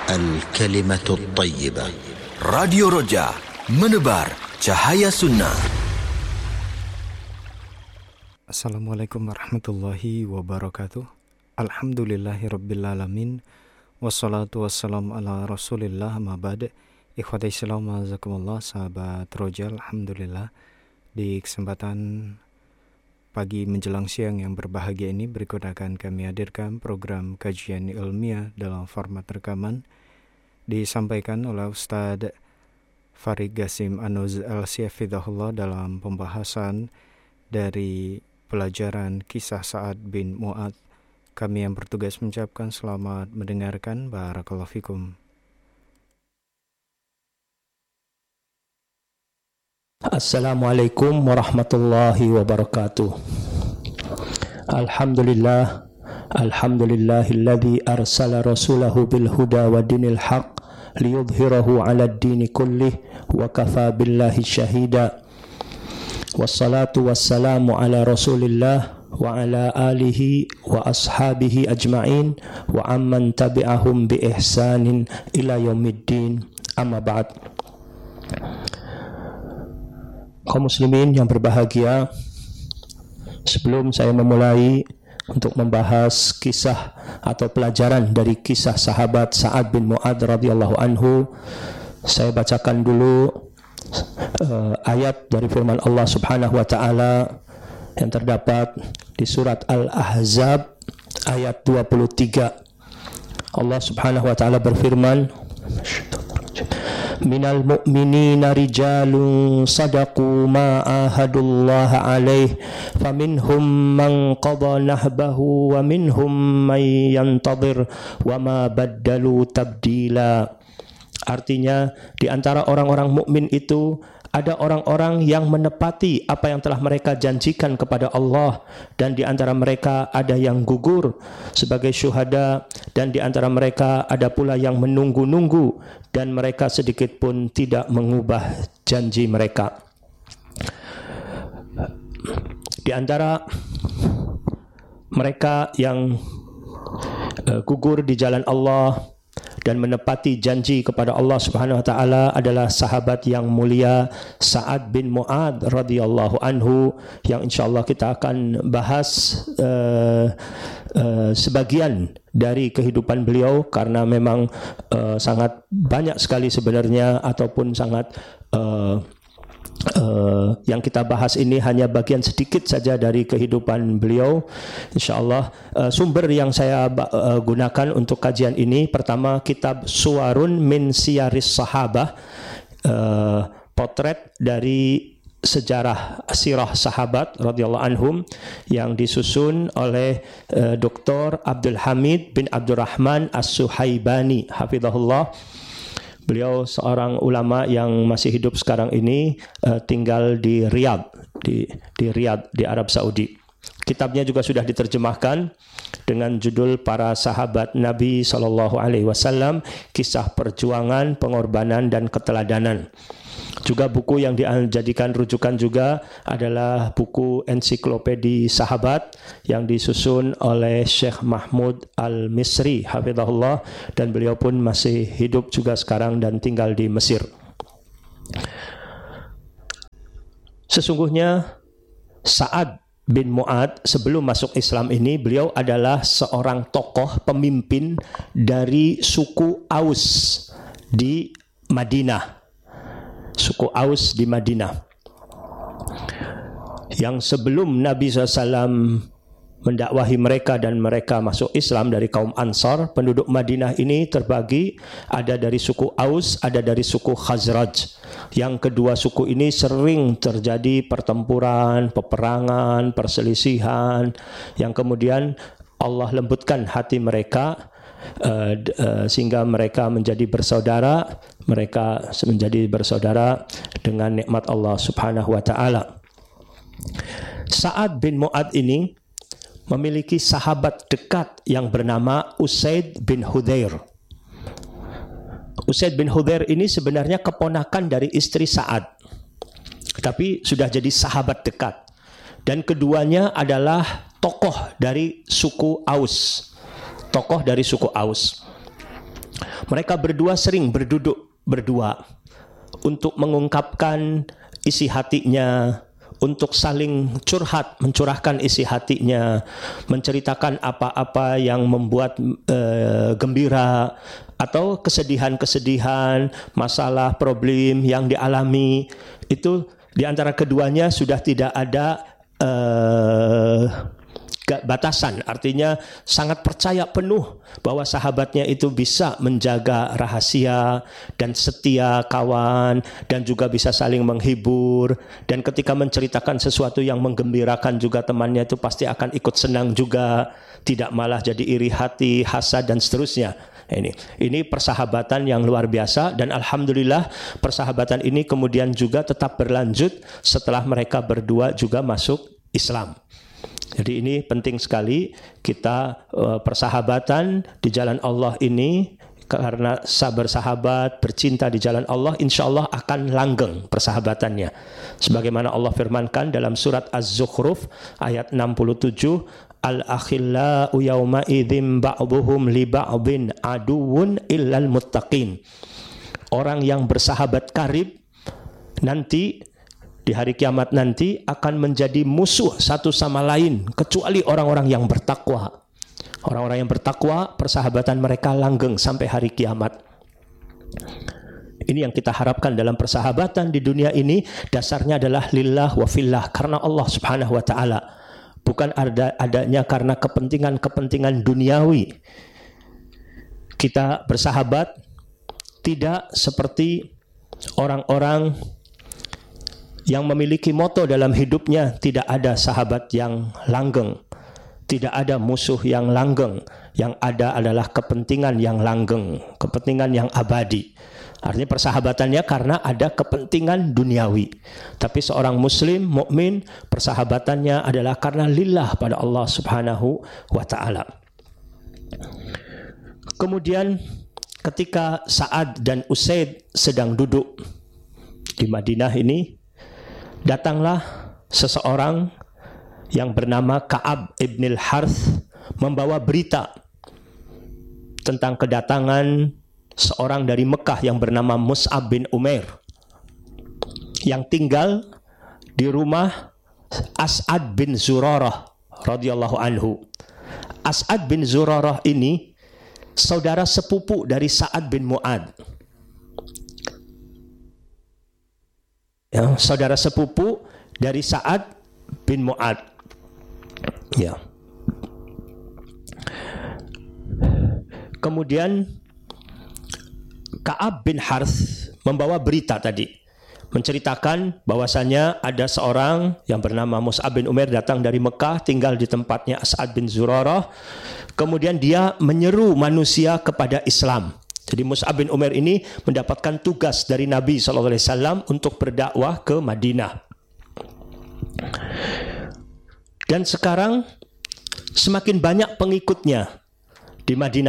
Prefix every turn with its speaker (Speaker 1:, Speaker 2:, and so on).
Speaker 1: الكلمة الطيبة.
Speaker 2: Radio Roja, menebar cahaya sunnah.
Speaker 3: Assalamualaikum warahmatullahi wabarakatuh. Alhamdulillahirrabbilalamin. Wassalatu wassalamu ala rasulillah ma'bad. Ikhwati Islam azakumullah, sahabat Roja, alhamdulillah. Di kesempatan pagi menjelang siang yang berbahagia ini, berikut akan kami hadirkan program kajian ilmiah dalam format rekaman, disampaikan oleh Ustadz Farid Gasim Anuz Al-Siyafidahullah dalam pembahasan dari pelajaran kisah Sa'ad bin Mu'ad. Kami yang bertugas mengucapkan selamat mendengarkan. Barakallahu fikum.
Speaker 4: Assalamualaikum warahmatullahi wabarakatuh. Alhamdulillahilladzi arsala rasulahu bil huda wa dinil haq liyudhhirahu 'alad dini kullih wa kafa billahi syahida. Wassalatu wassalamu ala Rasulillah wa ala alihi wa ashabihi ajma'in wa amman tabi'ahum bi ihsanin ila yaumiddin. Amma ba'd. Kaum muslimin yang berbahagia, sebelum saya memulai untuk membahas kisah atau pelajaran dari kisah sahabat Sa'ad bin Mu'ad radhiyallahu anhu, saya bacakan dulu ayat dari firman Allah Subhanahu wa taala yang terdapat di surat Al-Ahzab ayat 23. Allah Subhanahu wa taala berfirman, minal mu'minina rijalun sadaqu ma ahadullaha alaih faminhum man qada nahbahu wa minhum man yantadir wa ma baddalu tabdila. Artinya, di antara orang-orang mukmin itu ada orang-orang yang menepati apa yang telah mereka janjikan kepada Allah, dan di antara mereka ada yang gugur sebagai syuhada, dan di antara mereka ada pula yang menunggu-nunggu, dan mereka sedikit pun tidak mengubah janji mereka. Di antara mereka yang gugur di jalan Allah dan menepati janji kepada Allah Subhanahu wa taala adalah sahabat yang mulia Sa'ad bin Mu'ad radhiyallahu anhu, yang insyaallah kita akan bahas sebagian dari kehidupan beliau, karena memang sangat banyak sekali sebenarnya, ataupun sangat yang kita bahas ini hanya bagian sedikit saja dari kehidupan beliau. InsyaAllah sumber yang saya gunakan untuk kajian ini, pertama kitab Suwarun min Siyaris Sahabah, potret dari sejarah sirah sahabat radhiyallahu anhum, yang disusun oleh Dr. Abdul Hamid bin Abdurrahman As-Suhaibani hafizahullah. Beliau seorang ulama yang masih hidup sekarang ini, tinggal di Riyadh, di Riyadh di Arab Saudi. Kitabnya juga sudah diterjemahkan dengan judul Para Sahabat Nabi SAW, Kisah Perjuangan, Pengorbanan dan Keteladanan. Juga buku yang dijadikan rujukan juga adalah buku Ensiklopedi Sahabat yang disusun oleh Syekh Mahmud Al-Misri hafizahullah, dan beliau pun masih hidup juga sekarang dan tinggal di Mesir. Sesungguhnya Sa'ad bin Mu'ad sebelum masuk Islam ini, beliau adalah seorang tokoh pemimpin dari suku Aus di Madinah. Suku Aus di Madinah, yang sebelum Nabi SAW mendakwahi mereka dan mereka masuk Islam dari kaum Ansar, penduduk Madinah ini terbagi, ada dari suku Aus, ada dari suku Khazraj. Yang kedua suku ini sering terjadi pertempuran, peperangan, perselisihan, yang kemudian Allah lembutkan hati mereka, sehingga mereka menjadi bersaudara. Mereka menjadi bersaudara dengan nikmat Allah Subhanahu wa taala. Sa'ad bin Mu'ad ini memiliki sahabat dekat yang bernama Usaid bin Hudzair. Usaid bin Hudzair ini sebenarnya keponakan dari istri Sa'ad, tapi sudah jadi sahabat dekat. Dan keduanya adalah tokoh dari suku Aus. Tokoh dari suku Aus. Mereka berdua sering berduduk berdua untuk mengungkapkan isi hatinya, untuk saling curhat, mencurahkan isi hatinya, menceritakan apa-apa yang membuat gembira atau kesedihan-kesedihan, masalah, problem yang dialami. Itu di antara keduanya sudah tidak ada batasan, artinya sangat percaya penuh bahwa sahabatnya itu bisa menjaga rahasia dan setia kawan, dan juga bisa saling menghibur, dan ketika menceritakan sesuatu yang menggembirakan juga temannya itu pasti akan ikut senang juga, tidak malah jadi iri hati, hasad dan seterusnya. Ini persahabatan yang luar biasa, dan alhamdulillah persahabatan ini kemudian juga tetap berlanjut setelah mereka berdua juga masuk Islam. Jadi ini penting sekali kita persahabatan di jalan Allah ini, karena bersahabat, bercinta di jalan Allah, insya Allah akan langgeng persahabatannya. Sebagaimana Allah firmankan dalam surat Az-Zukhruf ayat 67, Al-akhillau yawma idzim ba'duhum li ba'din aduwwun illal muttaqin. Orang yang bersahabat karib nanti di hari kiamat nanti akan menjadi musuh satu sama lain kecuali orang-orang yang bertakwa. Orang-orang yang bertakwa, persahabatan mereka langgeng sampai hari kiamat. Ini yang kita harapkan dalam persahabatan di dunia ini, dasarnya adalah lillah wa fillah, karena Allah Subhanahu wa taala. Bukan adanya karena kepentingan-kepentingan duniawi. Kita bersahabat tidak seperti orang-orang yang memiliki moto dalam hidupnya, tidak ada sahabat yang langgeng, tidak ada musuh yang langgeng, yang ada adalah kepentingan yang langgeng, kepentingan yang abadi. Artinya persahabatannya karena ada kepentingan duniawi. Tapi seorang muslim, mukmin, persahabatannya adalah karena lillah pada Allah Subhanahu wa taala. Kemudian ketika Sa'ad dan Usaid sedang duduk di Madinah ini, datanglah seseorang yang bernama Ka'ab ibn al-Harth membawa berita tentang kedatangan seorang dari Mekah yang bernama Mus'ab bin Umair yang tinggal di rumah As'ad bin Zurarah radhiyallahu anhu. As'ad bin Zurarah ini saudara sepupu dari Sa'ad bin Mu'ad. Ya, saudara sepupu dari Sa'ad bin Mu'ad. Ya. Kemudian Ka'ab bin Harth membawa berita tadi, menceritakan bahwasanya ada seorang yang bernama Mus'ab bin Umair datang dari Mekah, tinggal di tempatnya As'ad bin Zurarah. Kemudian dia menyeru manusia kepada Islam. Jadi Mus'ab bin Umair ini mendapatkan tugas dari Nabi SAW untuk berdakwah ke Madinah. Dan sekarang semakin banyak pengikutnya di Madinah.